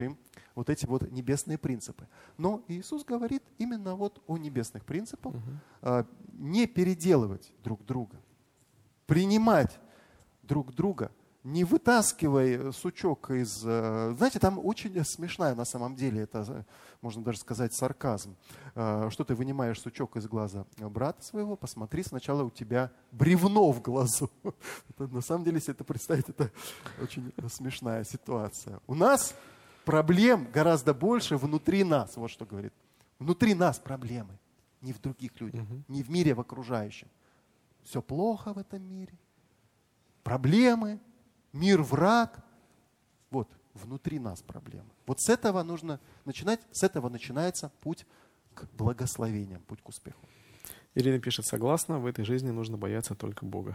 вот эти вот небесные принципы. Но Иисус говорит именно вот о небесных принципах. Не переделывать друг друга, принимать друг друга, не вытаскивай сучок из... Знаете, там очень смешная на самом деле, это, можно даже сказать, сарказм. Что ты вынимаешь сучок из глаза брата своего, посмотри, сначала у тебя бревно в глазу. Это, на самом деле, если это представить, это очень смешная ситуация. У нас проблем гораздо больше внутри нас, вот что говорит. Внутри нас проблемы, не в других людях, не в мире, в окружающем. Все плохо в этом мире. Проблемы. Мир враг. Вот, внутри нас проблема. Вот с этого нужно начинать, с этого начинается путь к благословениям, путь к успеху. Ирина пишет, согласна, в этой жизни нужно бояться только Бога.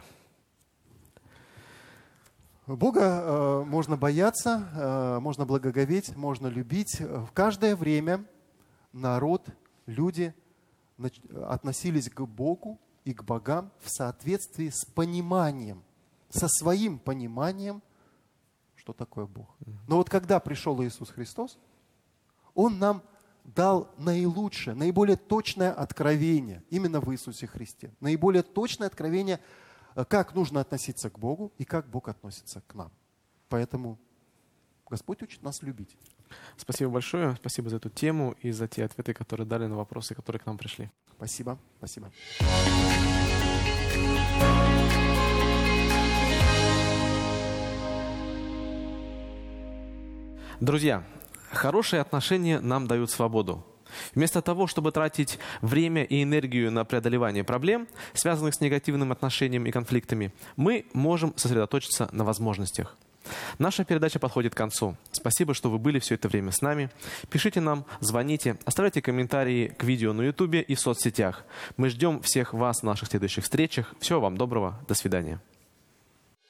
Бога можно бояться, можно благоговеть, можно любить. В каждое время народ, люди относились к Богу и к богам в соответствии с пониманием, со своим пониманием, что такое Бог. Но вот когда пришел Иисус Христос, Он нам дал наилучшее, наиболее точное откровение именно в Иисусе Христе. Наиболее точное откровение, как нужно относиться к Богу и как Бог относится к нам. Поэтому Господь учит нас любить. Спасибо большое. Спасибо за эту тему и за те ответы, которые дали на вопросы, которые к нам пришли. Спасибо. Спасибо. Друзья, хорошие отношения нам дают свободу. Вместо того, чтобы тратить время и энергию на преодолевание проблем, связанных с негативным отношением и конфликтами, мы можем сосредоточиться на возможностях. Наша передача подходит к концу. Спасибо, что вы были все это время с нами. Пишите нам, звоните, оставляйте комментарии к видео на YouTube и в соцсетях. Мы ждем всех вас в наших следующих встречах. Всего вам доброго. До свидания.